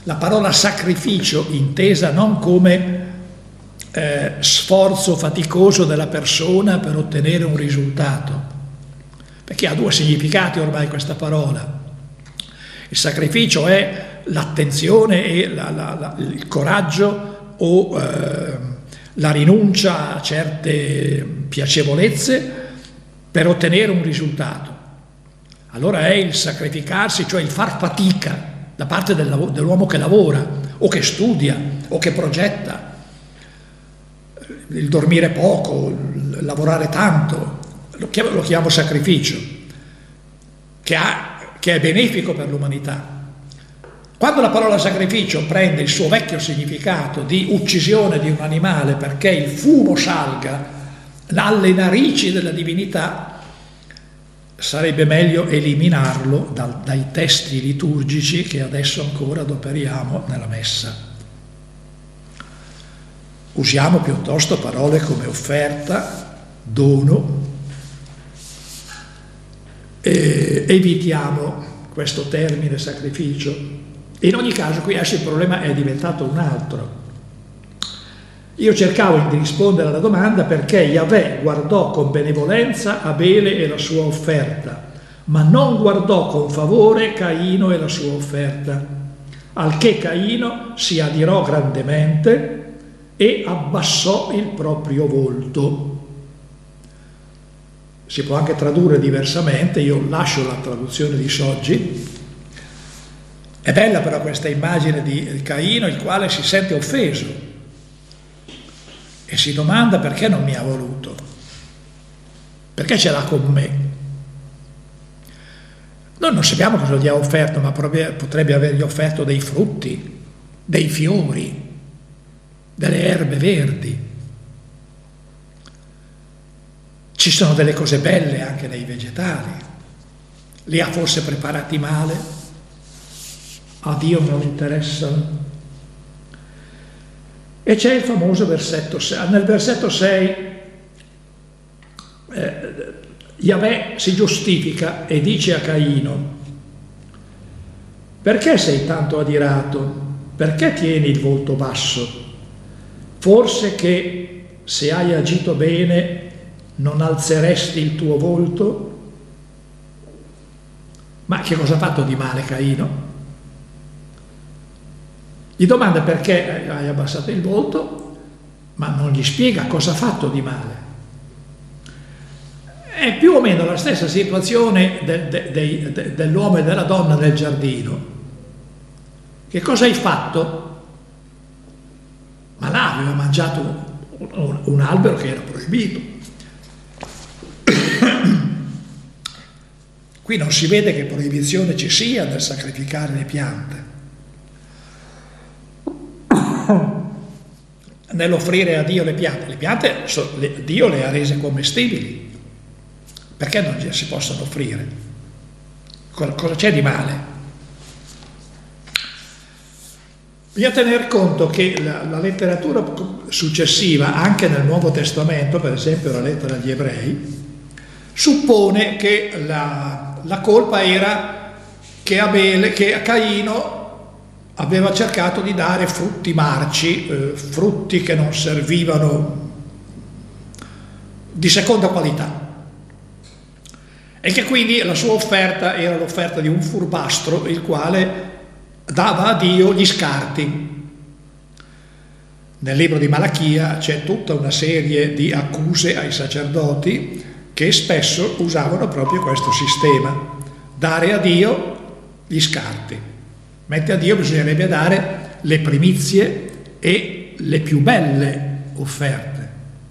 la parola sacrificio intesa non come sforzo faticoso della persona per ottenere un risultato, perché ha due significati ormai questa parola. Il sacrificio è l'attenzione e il coraggio o la rinuncia a certe piacevolezze per ottenere un risultato. Allora è il sacrificarsi, cioè il far fatica da parte dell'uomo che lavora o che studia o che progetta, il dormire poco, il lavorare tanto, lo chiamo sacrificio, che è benefico per l'umanità. Quando la parola sacrificio prende il suo vecchio significato di uccisione di un animale perché il fumo salga dalle narici della divinità, sarebbe meglio eliminarlo dai testi liturgici che adesso ancora adoperiamo nella messa. Usiamo piuttosto parole come offerta, dono, e evitiamo questo termine sacrificio. In ogni caso qui adesso il problema è diventato un altro. Io cercavo di rispondere alla domanda perché Yahweh guardò con benevolenza Abele e la sua offerta, ma non guardò con favore Caino e la sua offerta, al che Caino si adirò grandemente e abbassò il proprio volto. Si può anche tradurre diversamente, io lascio la traduzione di Soggi. È bella però questa immagine di Caino, il quale si sente offeso e si domanda perché non mi ha voluto, perché ce l'ha con me. Noi non sappiamo cosa gli ha offerto, ma potrebbe avergli offerto dei frutti, dei fiori, delle erbe verdi. Ci sono delle cose belle anche nei vegetali. Li ha forse preparati male? A Dio non interessano. E c'è il famoso versetto 6. Nel versetto 6 Yahweh si giustifica e dice a Caino: perché sei tanto adirato? Perché tieni il volto basso? Forse che se hai agito bene non alzeresti il tuo volto? Ma che cosa ha fatto di male Caino? Gli domanda perché hai abbassato il volto, ma non gli spiega cosa ha fatto di male. È più o meno la stessa situazione dell'uomo e della donna nel giardino. Che cosa hai fatto? Ma là aveva mangiato un albero che era proibito. Qui non si vede che proibizione ci sia nel sacrificare le piante, nell'offrire a Dio le piante. Le piante Dio le ha rese commestibili, perché non si possono offrire? Cosa c'è di male? Bisogna tener conto che la letteratura successiva, anche nel Nuovo Testamento, per esempio la lettera agli Ebrei, suppone che la colpa era che Caino aveva cercato di dare frutti marci, frutti che non servivano, di seconda qualità, e che quindi la sua offerta era l'offerta di un furbastro, il quale dava a Dio gli scarti. Nel libro di Malachia c'è tutta una serie di accuse ai sacerdoti che spesso usavano proprio questo sistema: dare a Dio gli scarti, mentre a Dio bisognerebbe dare le primizie e le più belle offerte.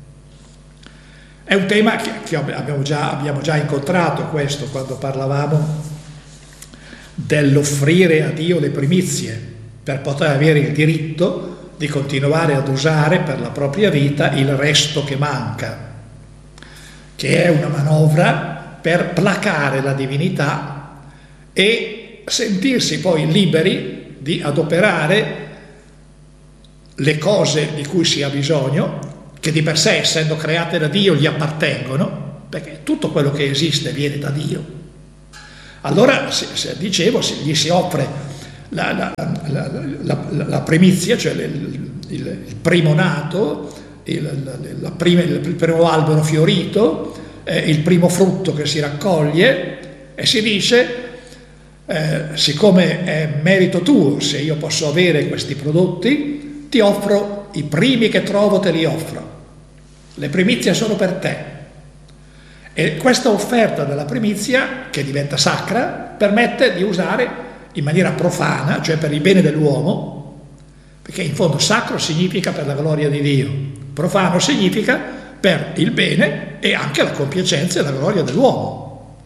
È un tema che abbiamo già incontrato questo quando parlavamo dell'offrire a Dio le primizie per poter avere il diritto di continuare ad usare per la propria vita il resto che manca, che è una manovra per placare la divinità e sentirsi poi liberi di adoperare le cose di cui si ha bisogno, che di per sé, essendo create da Dio, gli appartengono, perché tutto quello che esiste viene da Dio. Allora, dicevo, gli si offre la primizia, cioè il primo nato, il primo albero fiorito, il primo frutto che si raccoglie, e si dice siccome è merito tuo, se io posso avere questi prodotti, ti offro i primi che trovo, te li offro, le primizie sono per te. E questa offerta della primizia, che diventa sacra, permette di usare in maniera profana, cioè per il bene dell'uomo, perché in fondo sacro significa per la gloria di Dio, profano significa per il bene e anche la compiacenza e la gloria dell'uomo.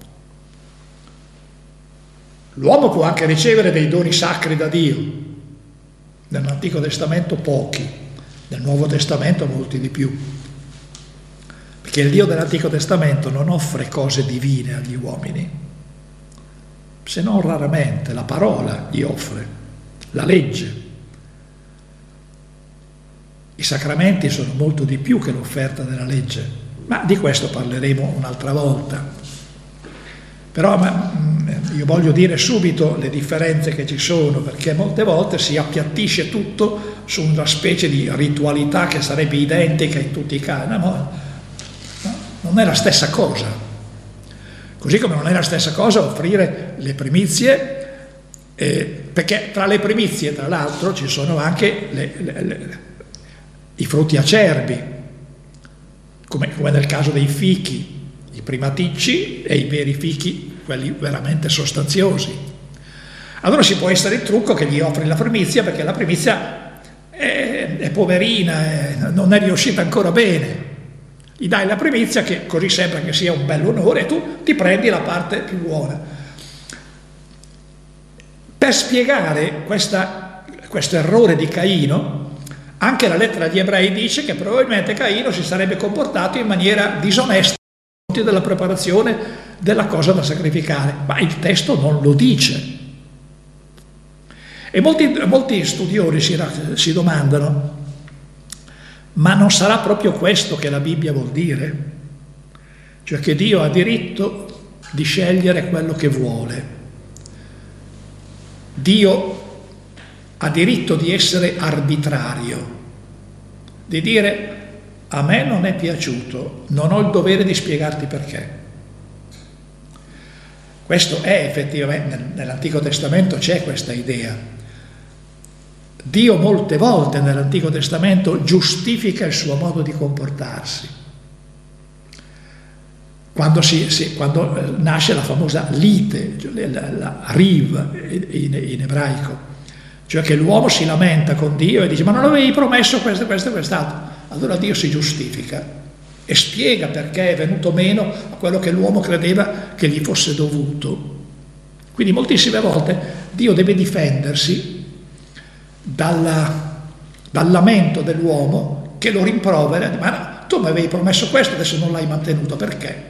L'uomo può anche ricevere dei doni sacri da Dio, nell'Antico Testamento pochi, nel Nuovo Testamento molti di più, perché il Dio dell'Antico Testamento non offre cose divine agli uomini, se non raramente la parola gli offre, la legge. I sacramenti sono molto di più che l'offerta della legge, ma di questo parleremo un'altra volta. Però io voglio dire subito le differenze che ci sono, perché molte volte si appiattisce tutto su una specie di ritualità che sarebbe identica in tutti i casi. No, non è la stessa cosa. Così come non è la stessa cosa offrire le primizie, perché tra le primizie, tra l'altro, ci sono anche i frutti acerbi, come nel caso dei fichi, i primaticci e i veri fichi, quelli veramente sostanziosi. Allora si può essere il trucco che gli offri la primizia, perché la primizia è poverina, non è riuscita ancora bene. Gli dai la primizia, che così sembra che sia un bell'onore, e tu ti prendi la parte più buona. Per spiegare questo errore di Caino, anche la lettera agli Ebrei dice che probabilmente Caino si sarebbe comportato in maniera disonesta della preparazione della cosa da sacrificare, ma il testo non lo dice. E molti studiosi si domandano: ma non sarà proprio questo che la Bibbia vuol dire? Cioè che Dio ha diritto di scegliere quello che vuole. Dio ha diritto di essere arbitrario, di dire: a me non è piaciuto, non ho il dovere di spiegarti perché. Questo è effettivamente, nell'Antico Testamento c'è questa idea. Dio molte volte nell'Antico Testamento giustifica il suo modo di comportarsi. Quando nasce la famosa lite, la riv in ebraico, cioè che l'uomo si lamenta con Dio e dice: ma non avevi promesso questo e questo e quest'altro. Allora Dio si giustifica e spiega perché è venuto meno a quello che l'uomo credeva che gli fosse dovuto. Quindi moltissime volte Dio deve difendersi dal lamento dell'uomo che lo rimprovera: ma no, tu mi avevi promesso questo, adesso non l'hai mantenuto, perché?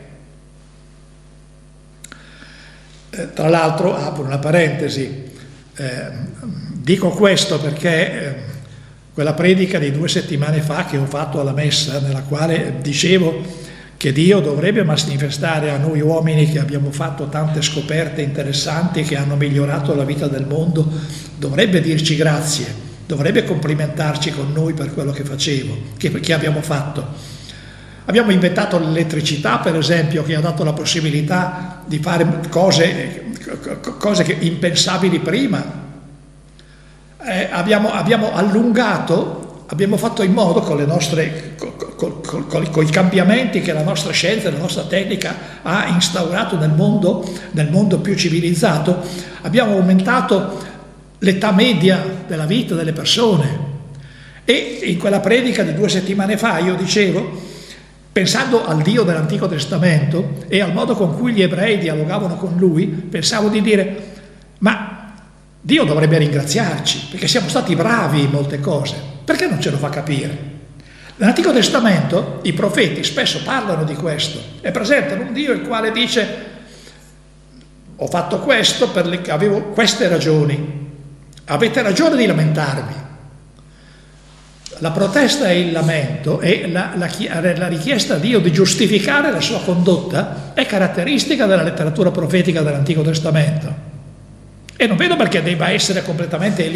Tra l'altro, apro una parentesi, dico questo perché quella predica di 2 settimane fa che ho fatto alla messa, nella quale dicevo che Dio dovrebbe manifestare a noi uomini che abbiamo fatto tante scoperte interessanti che hanno migliorato la vita del mondo, dovrebbe dirci grazie, dovrebbe complimentarci con noi per quello che che abbiamo fatto. Abbiamo inventato l'elettricità, per esempio, che ha dato la possibilità di fare cose che impensabili prima. Abbiamo allungato, abbiamo fatto in modo con i cambiamenti che la nostra scienza e la nostra tecnica ha instaurato nel mondo più civilizzato, abbiamo aumentato l'età media della vita delle persone. E in quella predica di 2 settimane fa io dicevo, pensando al Dio dell'Antico Testamento e al modo con cui gli ebrei dialogavano con lui, pensavo di dire: ma Dio dovrebbe ringraziarci perché siamo stati bravi in molte cose, perché non ce lo fa capire? Nell'Antico Testamento i profeti spesso parlano di questo e presentano un Dio il quale dice: ho fatto questo perché avevo queste ragioni, avete ragione di lamentarvi. La protesta e il lamento e la richiesta a Dio di giustificare la sua condotta è caratteristica della letteratura profetica dell'Antico Testamento. E non vedo perché debba essere completamente